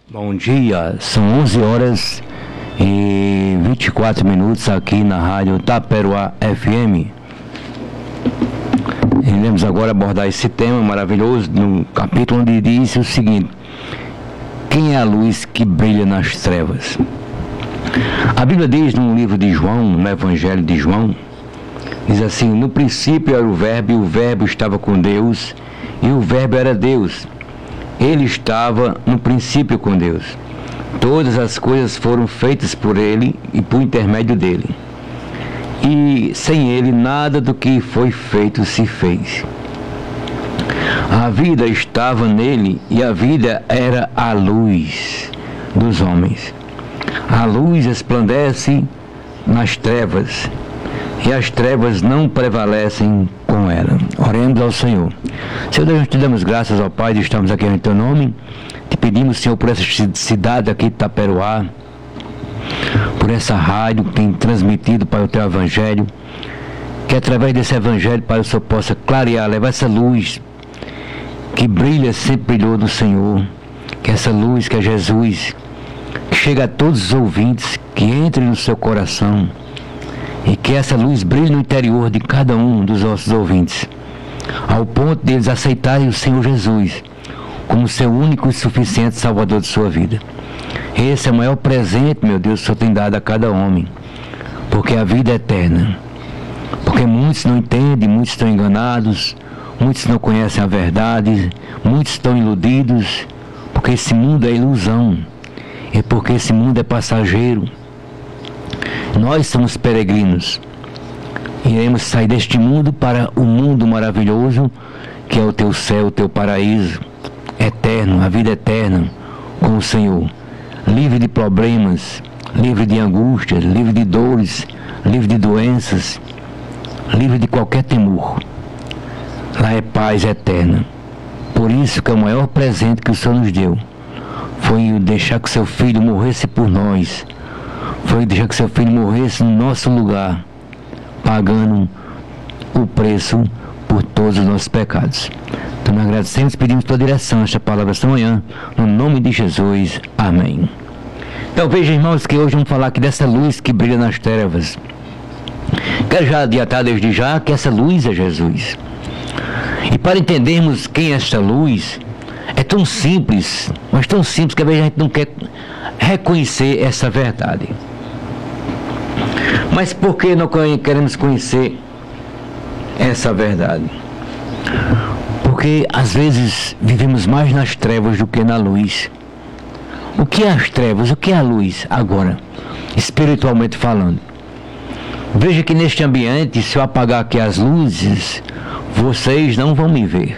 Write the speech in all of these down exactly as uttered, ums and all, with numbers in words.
Bom dia, são onze horas e vinte e quatro minutos aqui na rádio Taperoá F M. Iremos agora abordar esse tema maravilhoso no capítulo onde diz o seguinte: quem é a luz que brilha nas trevas? A Bíblia diz no livro de João, no Evangelho de João, diz assim: no princípio era o verbo, e o verbo estava com Deus, e o verbo era Deus. Ele estava no princípio com Deus. Todas as coisas foram feitas por Ele e por intermédio dele. E sem Ele nada do que foi feito se fez. A vida estava nele, e a vida era a luz dos homens. A luz resplandece nas trevas, e as trevas não prevalecem com ela. Oremos ao Senhor. Senhor Deus, te damos graças ao Pai de estarmos aqui em teu nome. Te pedimos, Senhor, por essa cidade aqui de Taperoá, por essa rádio que tem transmitido para o teu Evangelho, que através desse Evangelho, Pai, o Senhor possa clarear, levar essa luz que brilha, sempre brilhou do Senhor, que essa luz que é Jesus, que chega a todos os ouvintes, que entre no seu coração, e que essa luz brilhe no interior de cada um dos nossos ouvintes, ao ponto deles aceitarem o Senhor Jesus como seu único e suficiente Salvador de sua vida. Esse é o maior presente, meu Deus, que o Senhor tem dado a cada homem, porque a vida é eterna. Porque muitos não entendem, muitos estão enganados, muitos não conhecem a verdade, muitos estão iludidos, porque esse mundo é ilusão, e porque esse mundo é passageiro. Nós somos peregrinos. Iremos sair deste mundo para o mundo maravilhoso, que é o teu céu, o teu paraíso eterno, a vida eterna com o Senhor. Livre de problemas, livre de angústias, livre de dores, livre de doenças, livre de qualquer temor. Lá é paz eterna. Por isso que é o maior presente que o Senhor nos deu foi deixar que seu Filho morresse por nós. Foi deixar que seu Filho morresse no nosso lugar, pagando o preço por todos os nossos pecados. Então nós agradecemos e pedimos tua direção esta palavra esta manhã, no nome de Jesus. Amém. Então veja, irmãos, que hoje vamos falar aqui dessa luz que brilha nas trevas. Quero já adiantar desde já que essa luz é Jesus. E para entendermos quem é esta luz, é tão simples, mas tão simples que às vezes a gente não quer reconhecer essa verdade. Mas por que não queremos conhecer essa verdade? Porque às vezes vivemos mais nas trevas do que na luz. O que é as trevas? O que é a luz agora, espiritualmente falando? Veja que neste ambiente, se eu apagar aqui as luzes, vocês não vão me ver.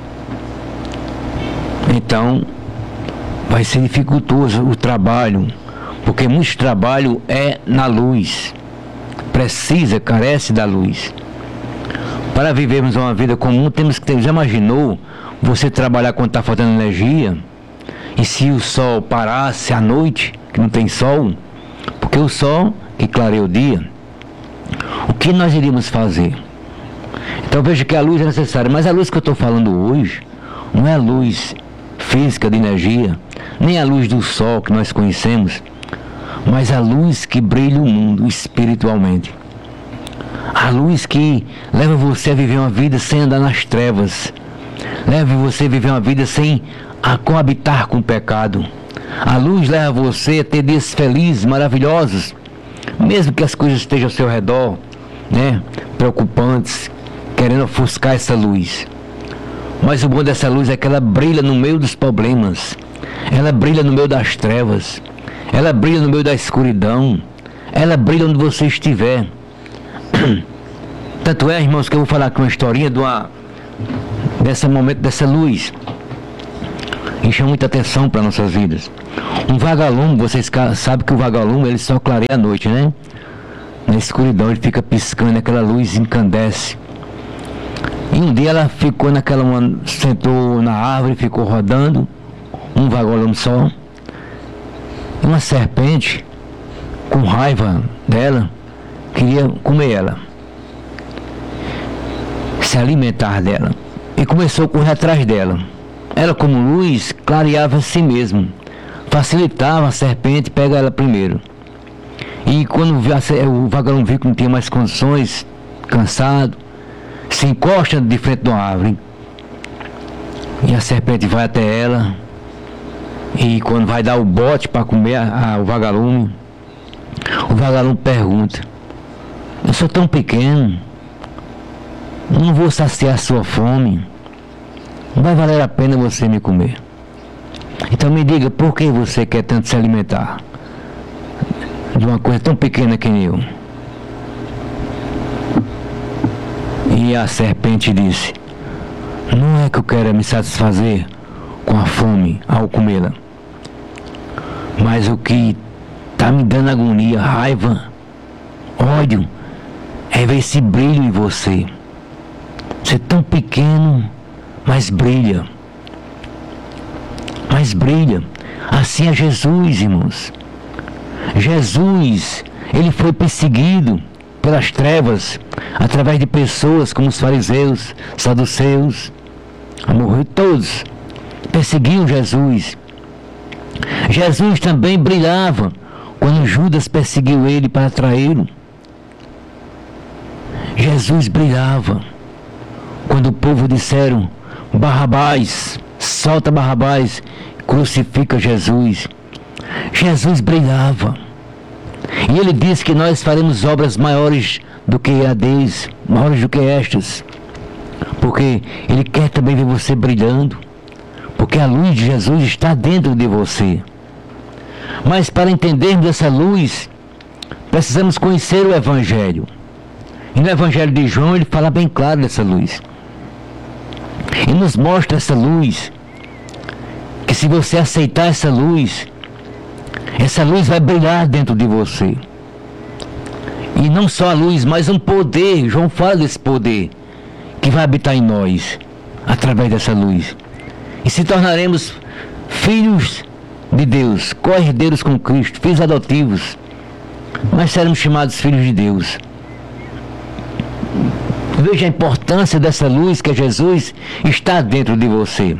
Então vai ser dificultoso o trabalho, porque muito trabalho é na luz, precisa, carece da luz. Para vivermos uma vida comum, temos que ter. Já imaginou você trabalhar quando está faltando energia? E se o sol parasse à noite, que não tem sol? Porque o sol que clareia o dia. O que nós iríamos fazer? Então veja que a luz é necessária, mas a luz que eu estou falando hoje não é a luz física de energia, nem a luz do sol que nós conhecemos, mas a luz que brilha o mundo espiritualmente. A luz que leva você a viver uma vida sem andar nas trevas, leva você a viver uma vida sem a coabitar com o pecado. A luz leva você a ter dias felizes, maravilhosos, mesmo que as coisas estejam ao seu redor, né, preocupantes, querendo ofuscar essa luz. Mas o bom dessa luz é que ela brilha no meio dos problemas, ela brilha no meio das trevas, ela brilha no meio da escuridão, ela brilha onde você estiver. Tanto é, irmãos, que eu vou falar aqui uma historinha de uma, desse momento, dessa luz, e chama muita atenção para nossas vidas. Um vagalume, vocês sabem que o vagalume ele só clareia à noite, né? Na escuridão ele fica piscando, aquela luz incandesce. E um dia ela ficou naquela, uma, sentou na árvore, ficou rodando, um vagalume só. E uma serpente, com raiva dela, queria comer ela, se alimentar dela, e começou a correr atrás dela. Ela, como luz, clareava a si mesmo, facilitava, a serpente pega ela primeiro. E quando o vagalume viu que não tinha mais condições, cansado, se encosta de frente de uma árvore. E a serpente vai até ela. E quando vai dar o bote para comer a, a, o vagalume, o vagalume pergunta: eu sou tão pequeno, não vou saciar a sua fome, não vai valer a pena você me comer. Então me diga, por que você quer tanto se alimentar de uma coisa tão pequena que eu? E a serpente disse: não é que eu quero me satisfazer com a fome ao comê-la, mas o que está me dando agonia, raiva, ódio, é ver esse brilho em você. Você é tão pequeno, mas brilha. Mas brilha. Assim é Jesus, irmãos. Jesus, ele foi perseguido pelas trevas, através de pessoas como os fariseus, saduceus, morreu todos, perseguiam Jesus. Jesus também brilhava quando Judas perseguiu ele para traí-lo. Jesus brilhava quando o povo disseram: Barrabás, solta Barrabás, crucifica Jesus. Jesus brilhava. E ele disse que nós faremos obras maiores do que a deles, maiores do que estas. Porque ele quer também ver você brilhando. Porque a luz de Jesus está dentro de você. Mas para entendermos essa luz, precisamos conhecer o Evangelho. E no Evangelho de João ele fala bem claro dessa luz. E nos mostra essa luz. Que se você aceitar essa luz, essa luz vai brilhar dentro de você. E não só a luz, mas um poder. João fala desse poder que vai habitar em nós, através dessa luz. E se tornaremos filhos de Deus, co-herdeiros com Cristo, filhos adotivos. Mas seremos chamados filhos de Deus. Veja a importância dessa luz que é Jesus está dentro de você.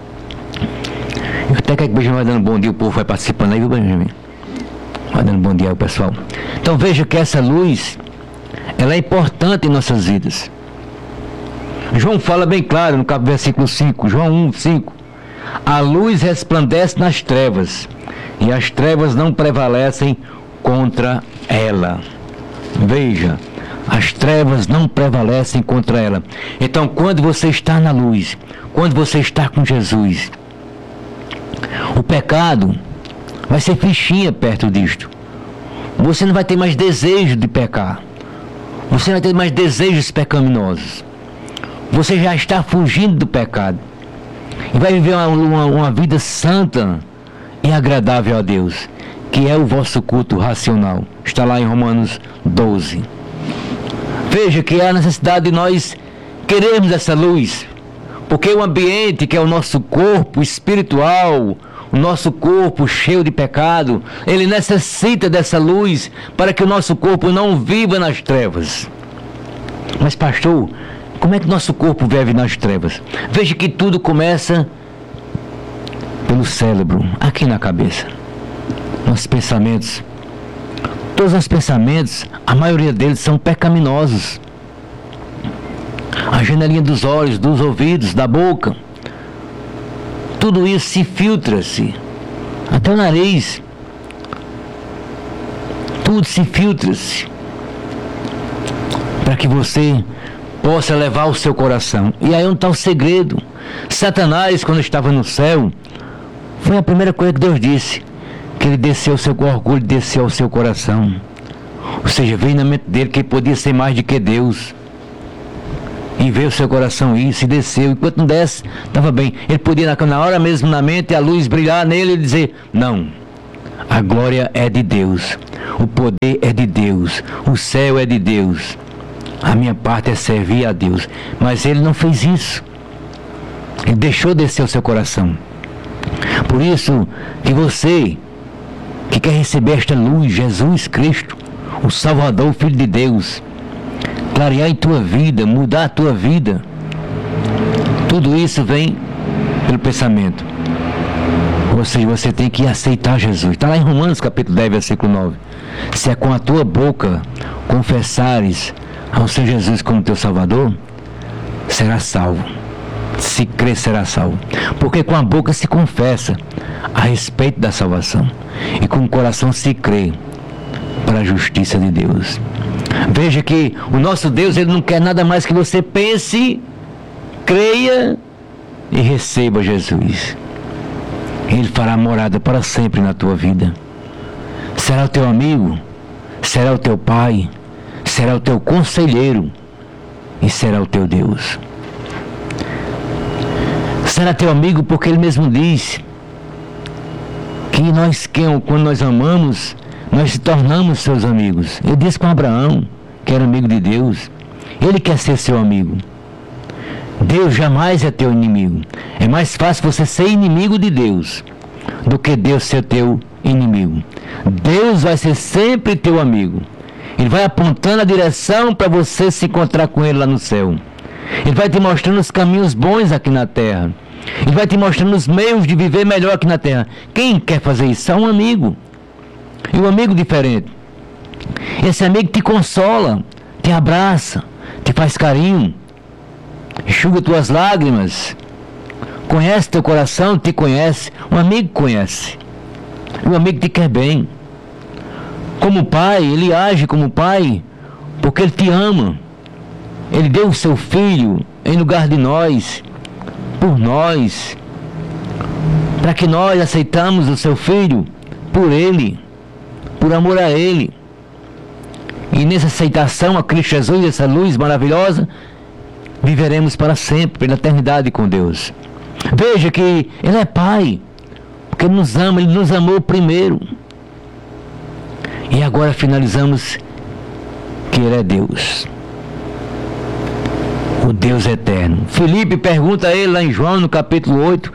Eu até quero que o Benjamin vai dando bom dia, o povo vai participando aí, viu, Benjamin? Vai dando bom dia ao pessoal. Então veja que essa luz, ela é importante em nossas vidas. João fala bem claro no versículo cinco, João um, cinco. A luz resplandece nas trevas, e as trevas não prevalecem contra ela. Veja, as trevas não prevalecem contra ela. Então, quando você está na luz, quando você está com Jesus, o pecado vai ser fichinha perto disto. Você não vai ter mais desejo de pecar. Você não vai ter mais desejos pecaminosos. Você já está fugindo do pecado. E vai viver uma, uma, uma vida santa e agradável a Deus, que é o vosso culto racional. Está lá em Romanos doze. Veja que há necessidade de nós querermos essa luz, porque o ambiente que é o nosso corpo espiritual, o nosso corpo cheio de pecado, ele necessita dessa luz para que o nosso corpo não viva nas trevas. Mas pastor, como é que nosso corpo vive nas trevas? Veja que tudo começa pelo cérebro, aqui na cabeça. Nossos pensamentos. Todos os pensamentos, a maioria deles são pecaminosos. A janelinha dos olhos, dos ouvidos, da boca. Tudo isso se filtra-se. Até o nariz. Tudo se filtra-se. Para que você possa levar o seu coração. E aí onde está o segredo? Satanás, quando estava no céu, foi a primeira coisa que Deus disse, que ele desceu o seu orgulho, desceu ao seu coração. Ou seja, veio na mente dele que ele podia ser mais do que Deus. E veio o seu coração isso e desceu. Enquanto não desce, estava bem. Ele podia na hora mesmo na mente, a luz brilhar nele e dizer: não, a glória é de Deus, o poder é de Deus, o céu é de Deus, a minha parte é servir a Deus. Mas ele não fez isso. Ele deixou descer o seu coração. Por isso que você que quer receber esta luz, Jesus Cristo, o Salvador, o Filho de Deus, clarear em tua vida, mudar a tua vida, tudo isso vem pelo pensamento. Ou seja, você tem que aceitar Jesus. Está lá em Romanos capítulo dez, versículo nove. Se é com a tua boca confessares ao Senhor Jesus como teu Salvador, será salvo. Se crer, será salvo. Porque com a boca se confessa a respeito da salvação, e com o coração se crê para a justiça de Deus. Veja que o nosso Deus, Ele não quer nada mais que você pense, creia e receba Jesus. Ele fará morada para sempre na tua vida. Será o teu amigo, será o teu pai, será o teu conselheiro e será o teu Deus. Será teu amigo porque Ele mesmo diz que nós, quando nós amamos, nós se tornamos seus amigos. Ele disse com Abraão, que era amigo de Deus, ele quer ser seu amigo. Deus jamais é teu inimigo. É mais fácil você ser inimigo de Deus do que Deus ser teu inimigo. Deus vai ser sempre teu amigo. Ele vai apontando a direção para você se encontrar com Ele lá no céu. Ele vai te mostrando os caminhos bons aqui na terra. Ele vai te mostrando os meios de viver melhor aqui na terra. Quem quer fazer isso? É um amigo. E um amigo diferente. Esse amigo te consola, te abraça, te faz carinho, enxuga tuas lágrimas, conhece teu coração, te conhece. Um amigo conhece. Um amigo te quer bem. Como pai, ele age como pai, porque ele te ama. Ele deu o seu filho em lugar de nós, por nós, para que nós aceitamos o seu filho por ele, por amor a ele. E nessa aceitação a Cristo Jesus, essa luz maravilhosa, viveremos para sempre, pela eternidade com Deus. Veja que Ele é Pai, porque Ele nos ama, Ele nos amou primeiro. E agora finalizamos que Ele é Deus, o Deus eterno. Filipe pergunta a Ele lá em João, no capítulo oito,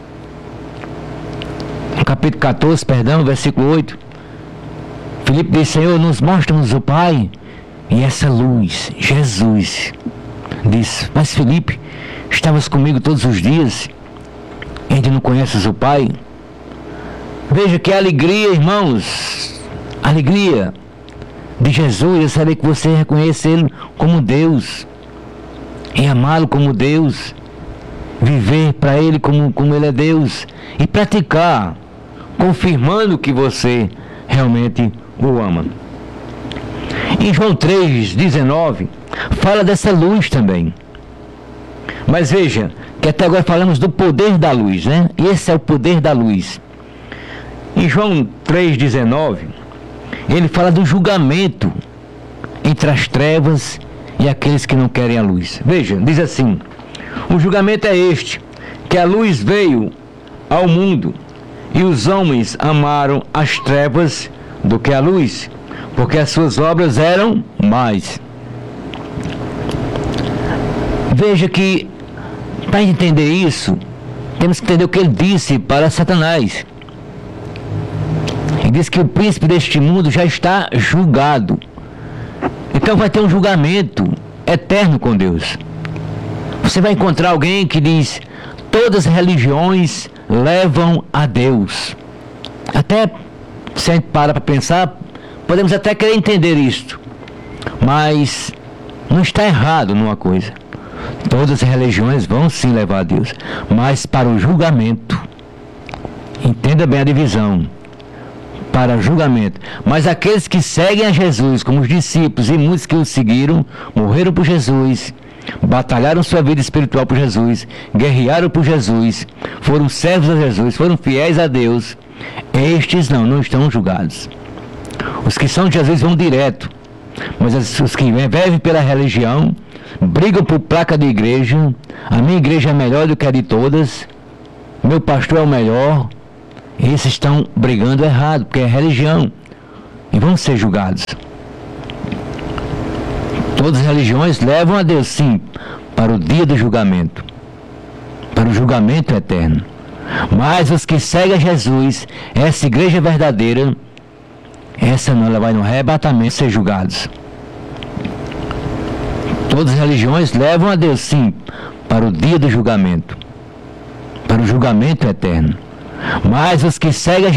no capítulo catorze, perdão, versículo oito. Filipe diz: Senhor, nos mostra-nos o Pai, e essa luz, Jesus, diz: mas Filipe, estavas comigo todos os dias, e ainda não conheces o Pai? Veja que a alegria, irmãos, a alegria de Jesus é saber que você reconhece Ele como Deus, e amá-lo como Deus, viver para Ele como, como Ele é Deus, e praticar, confirmando que você realmente o ama. Em João três, dezenove, fala dessa luz também. Mas veja, que até agora falamos do poder da luz, né? Esse é o poder da luz. Em João três, dezenove, ele fala do julgamento entre as trevas e aqueles que não querem a luz. Veja, diz assim: o julgamento é este, que a luz veio ao mundo, e os homens amaram as trevas do que a luz, porque as suas obras eram más. Veja que, para entender isso, temos que entender o que ele disse para Satanás. Ele disse que o príncipe deste mundo já está julgado. Então vai ter um julgamento eterno com Deus. Você vai encontrar alguém que diz: todas as religiões levam a Deus. Até se a gente para para pensar, podemos até querer entender isto, mas não está errado numa coisa: todas as religiões vão sim levar a Deus, mas para o julgamento. Entenda bem a divisão: para o julgamento. Mas aqueles que seguem a Jesus, como os discípulos e muitos que o seguiram, morreram por Jesus, batalharam sua vida espiritual por Jesus, guerrearam por Jesus, foram servos a Jesus, foram fiéis a Deus, estes não, não estão julgados. Os que são de Jesus vão direto, mas os que vivem pela religião, brigam por placa de igreja: a minha igreja é melhor do que a de todas, meu pastor é o melhor. Esses estão brigando errado, porque é religião, e vão ser julgados. Todas as religiões levam a Deus, sim, para o dia do julgamento, para o julgamento eterno. Mas os que seguem a Jesus, essa igreja verdadeira, essa não, ela vai no arrebatamento ser julgados. Todas as religiões levam a Deus, sim, para o dia do julgamento, para o julgamento eterno. Mas os que seguem a